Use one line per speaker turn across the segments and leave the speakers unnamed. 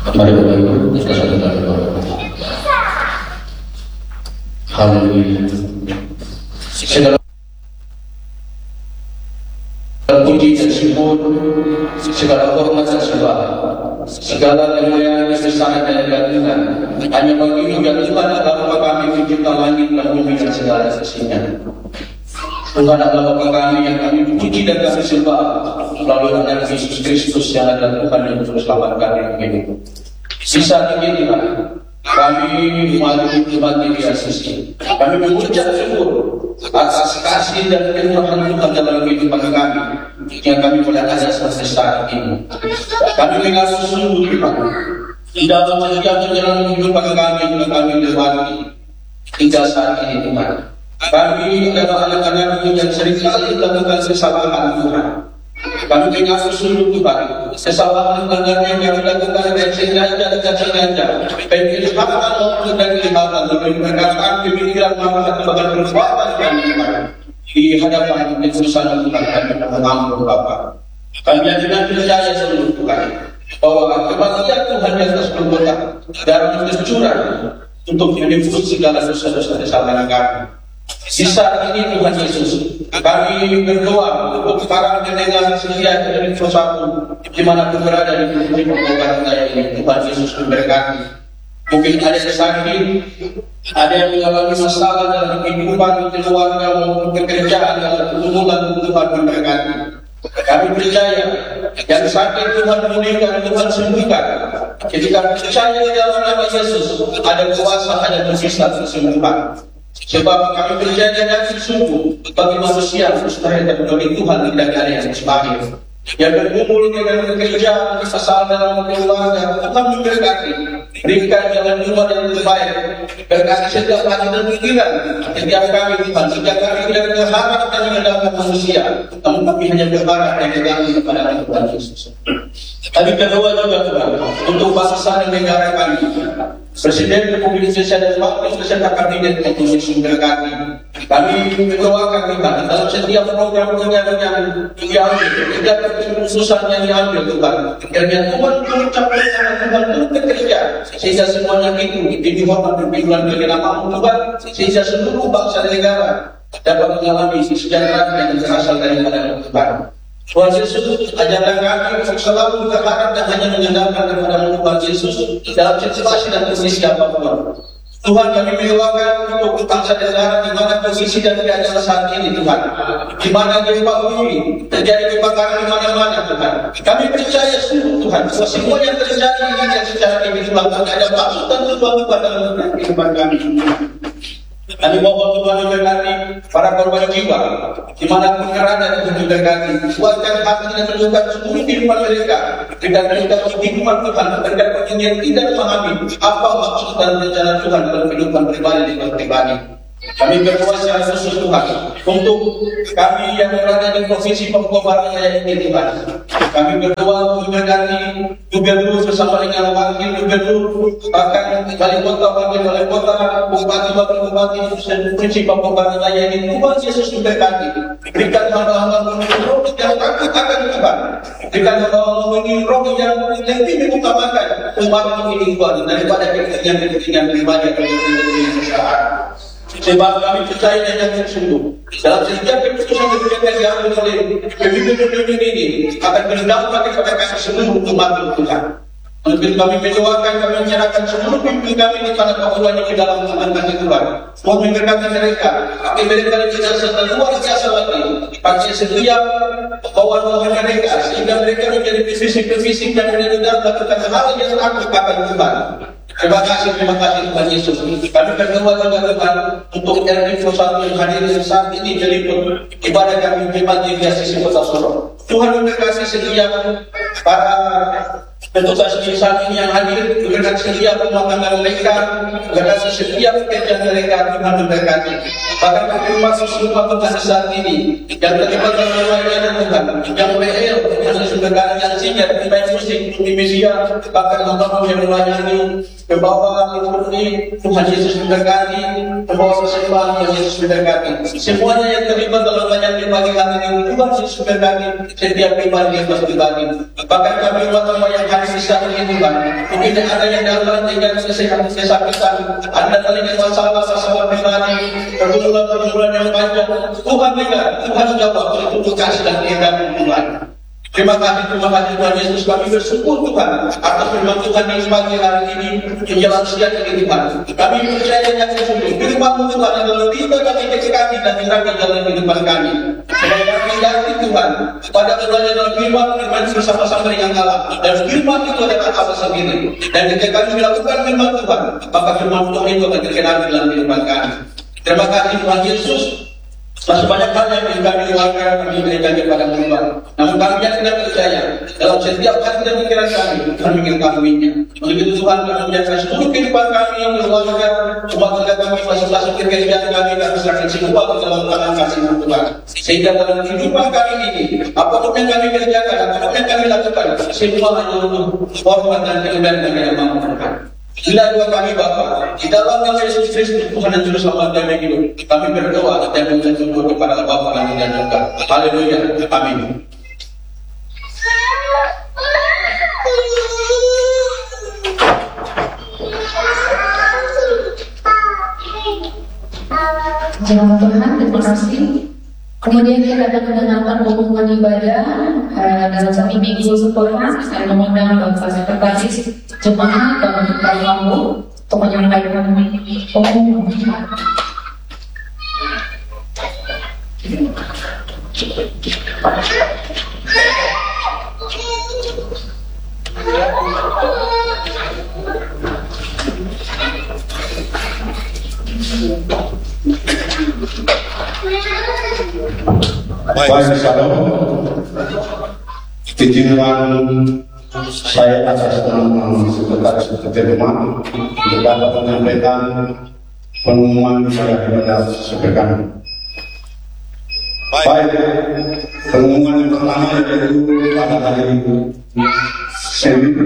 Mari Bapak Ibu kita satukan doa. Haleluya. Segala puji dan syukur, segala hormat dan sembah, segala kemuliaan dan kebesaran dan keagungan hanya bagi Tuhan adalah Bapa kami pencipta langit dan bumi dan segala isinya. Tuhan adalah Bapa kami yang kami puji dan kami sembah melalui anak Yesus Kristus yang adalah Tuhan yang terus selamat kami hidup. Sisa ini kami umat Yesus, kami mengucap syukur atas kasih dan kemurahan Tuhan dalam kehidupan kami yang kami melihat ada sampai saat ini. Kami mengaku sungguh Tuhan di dalam setiap perjalanan kehidupan kami yang kami lewati hingga saat ini Tuhan. Kami adalah anak-anak yang seringkali melakukan kesalahan Tuhan. Kami mengaku sungguh Tuhan kesalahan yang kami lakukan dan sengaja baik kelihatan maupun dari kelihatan melalui perkataan, pemikiran, bahkan perbuatan kami di hadapan kesusahan Tuhan. Kami mengampun Bapa. Kami dengan percaya seluruh Tuhan bahwa kematian Tuhan yang atas Golgota darah tercurah untuk menebus segala dosa-dosa kesalahan kami. Sisa ini Tuhan Yesus, kami berdoa untuk para pendengar setia dari satu di mana berada di pembukaan saya ini. Tuhan Yesus memberkati. Mungkin ada yang sakit, ada yang mengalami masalah dalam kehidupan keluarga maupun pekerjaan dalam pergumulan. Tuhan memberkati. Kami percaya yang sakit Tuhan pulihkan, Tuhan sembuhkan. Ketika percaya dalam nama Yesus, ada kuasa, ada mujizat kesembuhan. Sebab kami percaya dan sungguh bagi manusia mustahil dan bagi Tuhan tidak ada yang mustahil. Yang berkumpul dengan pekerjaan, kesalahan dalam keluarga, Tuhan memberkati. Berikan jalan keluar yang terbaik. Berkati setiap hati dan pikiran. Setiap kami Tuhan, setiap kami tidak berharap dan mengandalkan manusia, namun kami hanya berharap dan bergantung kepada Tuhan Yesus. Kami berdoa juga Tuhan untuk bangsa dan negara kami. Presiden Republik Indonesia dan Wakil Beserta Kabinet untuk memberkati. Kami mendoakan Tuhan dalam setiap program-program yang diambil, setiap keputusan yang diambil Tuhan. Kiranya Tuhan mencapai Tuhan turut bekerja sehingga semuanya itu dihormat dan dimuliakan nama Tuhan, sehingga seluruh bangsa dan negara dapat mengalami kesejahteraan yang berasal daripada Tuhan. Tuhan Yesus ajarkan kami untuk selalu berharap dan hanya mengandalkan kepada Tuhan Yesus dalam situasi dan kondisi apapun. Tuhan, kami mendoakan untuk bangsa dan negara di mana posisi dan keadaan saat ini Tuhan, di mana gempa bumi terjadi kebakaran di mana-mana Tuhan. Kami percaya sungguh Tuhan bahwa semua yang terjadi ini secara individual ada maksud dan tujuan Tuhan dalam kehidupan kami. Kami mohon Tuhan memberkati para korban jiwa dimanapun berada, Tuhan memberkati, kuatkan hati dan menunjukkan seluruh kehidupan mereka dengan menunjukkan kehidupan Tuhan terhadap yang tidak memahami apa maksud dan rencana Tuhan dalam kehidupan pribadi dan pribadi. Kami berdoa secara khusus Tuhan untuk kami yang berada di provinsi Papua Barat ini Tuhan. Kami berdoa untuk memberkati gubernur bersama dengan wakil gubernur, bahkan wali kota, wakil wali kota, bupati, wakil bupati, dan provinsi Papua Barat ini. Tuhan Yesus memberkati. Berikan hamba-hamba roh yang takut akan Tuhan. Berikan hamba-hamba roh yang lebih mengutamakan umat ini Tuhan daripada kepentingan pribadi dan kepentingan. Sebab kami percaya dan sungguh dalam setiap keputusan yang diambil oleh pemimpin ini akan berdampak kepada kami seluruh umat Tuhan. Untuk kami mendoakan, kami menyerahkan seluruh pemimpin kami di mana keperluannya di dalam tangan Tuhan. Tuhan memberkati mereka, tapi mereka tidak serta luar biasa lagi. Pakai setiap bawaan mereka sehingga mereka menjadi fisik yang benar-benar melakukan hal yang takut akan Tuhan. Terima kasih Tuhan Yesus. Kami berdoa juga Tuhan untuk RT 1 yang hadir saat ini meliput ibadah kami di Diocese Kota Solo. Tuhan memberkati setiap para petugas di saat ini yang hadir, memberkati setiap rumah tangga mereka, memberkati setiap pekerjaan mereka. Tuhan memberkati. Bahkan kami masuk semua petugas saat ini yang terlibat dalam pelayanan Tuhan, yang PL, yang memberkati yang senior, pemain musik, di media, bahkan teman-teman yang melayani ke bawah ini. Tuhan Yesus memberkati, ke bawah sesembahan Tuhan Yesus memberkati. Semuanya yang terlibat dalam pelayanan di pagi hari ini, Tuhan Yesus memberkati setiap pribadi yang pribadi. Bahkan kami umat yang hadir di secara ini Tuhan. Mungkin ada yang dalam tinggal kesakitan, ada terlibat masalah pribadi, pergumulan yang panjang. Tuhan dengar, Tuhan jawab, itu kasih dan kehendak Tuhan. Terima kasih Tuhan Yesus, kami bersyukur Tuhan atas firman Tuhan yang pagi hari ini menjelaskan ini Tuhan. Kami percaya yang sesungguhnya firman Tuhan adalah tiba kami kami dan terang jalan kehidupan kami. Supaya kami yakin Tuhan pada kebenaran firman bersama-sama dengan Allah, dan firman itu adalah Allah sendiri. Dan ketika kami melakukan firman Tuhan, maka firman Tuhan itu akan terkenal dalam kehidupan kami. Terima kasih Tuhan Yesus. Masih banyak hal yang kami keluarkan, kami berikan kepada Tuhan. Namun kami tidak percaya dalam setiap hati dan pikiran kami mengetahuinya. Untuk itu Tuhan kami menjaga seluruh kehidupan kami, keluarga, keluarga kami, masing-masing pekerjaan kami, kami serahkan semua ke dalam tangan kasih Tuhan. Sehingga dalam kehidupan kami ini, apapun yang kami kerjakan, apapun yang kami lakukan, semua hanya untuk hormat dan kemuliaan kami yang mahu Tuhan. Bila doa kami Bapa, di dalam nama Yesus Kristus Tuhan dan Juru Selamat kami hidup, kami berdoa dan mengucapkan syukur kepada Bapa kami dan Tuhan. Haleluya, amin.
Jemaat Tuhan, terima kasih. Kemudian kita akan mendengarkan pengumuman ibadah dalam satu minggu setelah saya mengundang Bapak Sekretaris Jemaat dan Bapak Lamu untuk menyampaikan pengumuman.
Baik, Shalom. Izinkan saya atas nama Sekretaris Jemaat untuk dapat menyampaikan pengumuman ibadah sepekan. Baik, pengumuman yang pertama yaitu pada hari Senin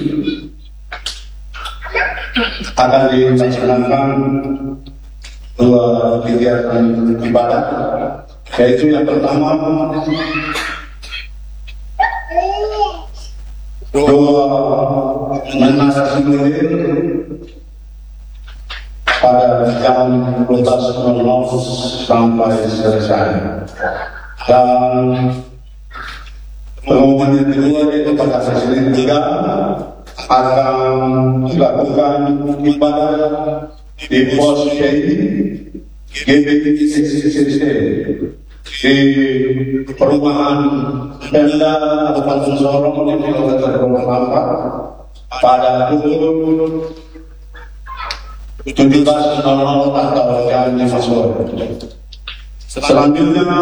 akan dilaksanakan dua kegiatan ibadah, yaitu yang pertama doa menasih mulia pada jam 12.00 sampai selesai. Dan pengumuman yang kedua yaitu pada Senin juga akan dilakukan ibadah di pos GBI di perumahan Pemda Kabupaten Sorong di Kabupaten Sorong pada pukul 17.00 atau jam 5 sore. Selanjutnya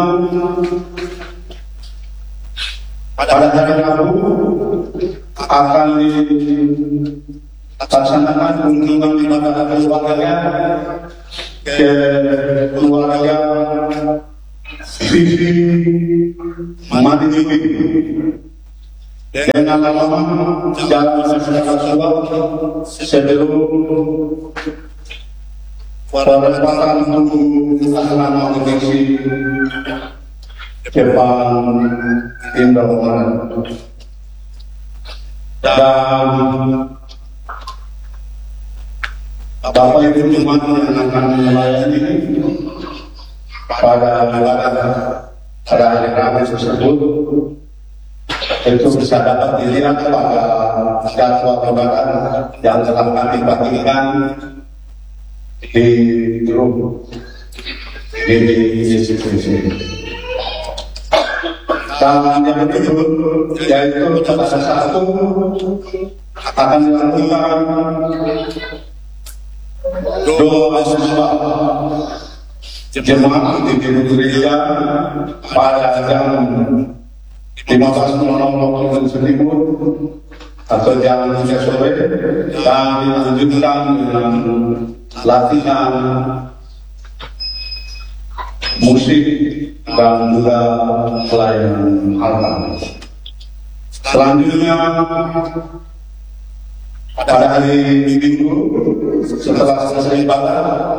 pada hari Rabu akan dilaksanakan kunjungan ibadah keluarga ke keluarga Vivi Madini dengan alamat Jalan Sesungguh sebelum perempatan Tugu Asrama Komisi depan Indomaret. Dan Bapak Ibu Jemaat yang akan melayani pada hari Kamis tersebut itu bisa dapat dilihat pada jadwal ibadah yang telah kami bagikan di grup GBI. Dan yang kedua yaitu pada satu akan dilakukan doa siswa jemaat di gereja pada jam 15.00 atau jam 3 sore, dan dilanjutkan dengan latihan musik dan juga pelayanan altar. Selanjutnya pada hari Minggu setelah selesai ibadah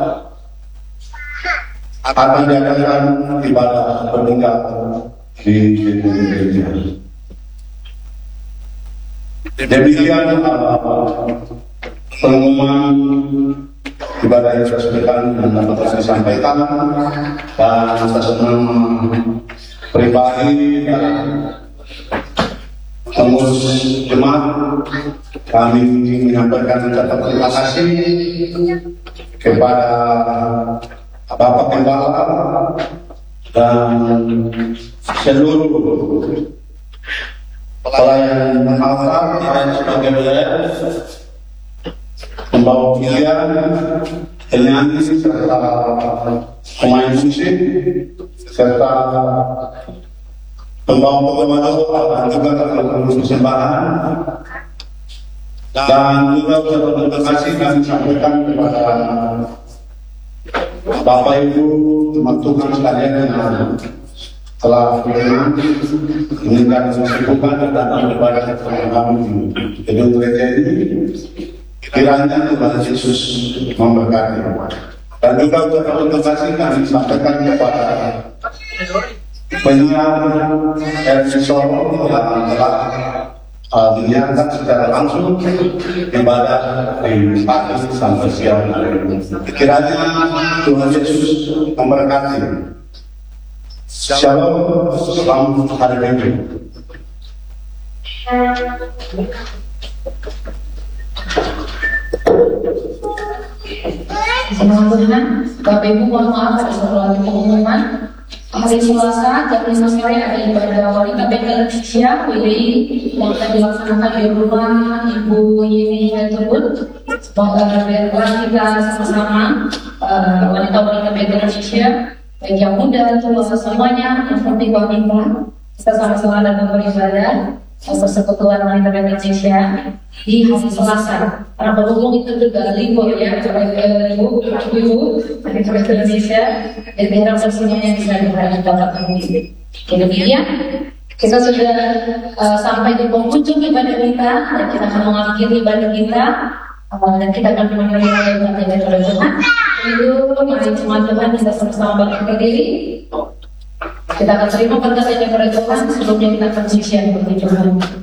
akan diadakan ibadah peninggal di gereja. Demikian pengumuman ibadah yang resmikan dan dapat kami sampaikan, dan atas nama pribadi dan pengurus jemaat kami menyampaikan ucapan terima kasih kepada Bapak Gembala dan seluruh pelayan altar yang sebagai wilayah, pembawa pilihan, penyanyi, serta pemain musik, serta pembawa doa dan juga pengurus persembahan, dan juga ucapan terima kasih kami sampaikan kepada Bapak Ibu teman-teman sekalian yang telah meninggalkan kesibukan dan datang ibadah kami di gedung gereja ini. Kiranya Tuhan Yesus memberkati. Dan juga ucapan terima kasih kami sampaikan kepada penyiar RRI Solo yang telah menyiarkan secara langsung ibadah di pagi sampai siang hari. Kiranya Tuhan Yesus memberkati. Shalom, selamat hari Minggu.
Selamat Tuhan, Bapak Ibu mohon maaf ada satu lagi pengumuman. Hari Selasa jam 5 sore ada ibadah wanita Bethel Indonesia WDI yang akan dilaksanakan di rumah Ibu Yeni tersebut. Semoga kita sama-sama wanita-wanita Bethel Indonesia, baik yang muda, tua, semuanya, yang penting wanita, kita sama-sama dalam beribadah persekutuan wanita Bethel Indonesia di hari Selasa. Karena berhubung itu juga libur ya, ibu dari Bethel Indonesia, dan harap semuanya bisa dihadiri Bapak Ibu. Demikian kita sudah sampai di penghujung ibadah kita, dan kita akan mengakhiri ibadah kita, dan kita akan menerima ibadah dari Tuhan. Itu mari teman-teman kita sama-sama bangkit berdiri. Kita akan terima berkat dari Tuhan sebelumnya kita akan sisian bagi Tuhan.